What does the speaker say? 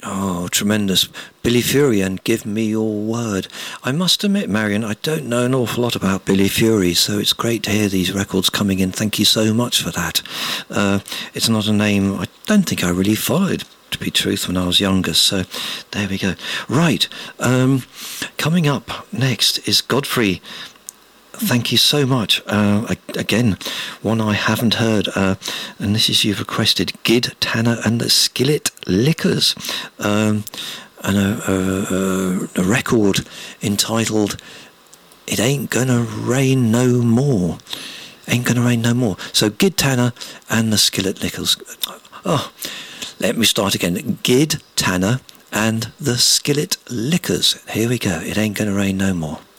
Oh, tremendous. Billy Fury and Give Me Your Word. I must admit, Marion, I don't know an awful lot about Billy Fury, so it's great to hear these records coming in. Thank you so much for that. It's not a name I don't think I really followed, to be truth, when I was younger, so there we go. Right, coming up next is Godfrey. Thank you so much. Again, one I haven't heard, and this is you've requested Gid, Tanner and the Skillet Lickers, and a record entitled It Ain't Gonna Rain No More. Ain't Gonna Rain No More. So Gid, Tanner and the Skillet Lickers. Oh, let me start again. Gid, Tanner and the Skillet Lickers. Here we go. It Ain't Gonna Rain No More.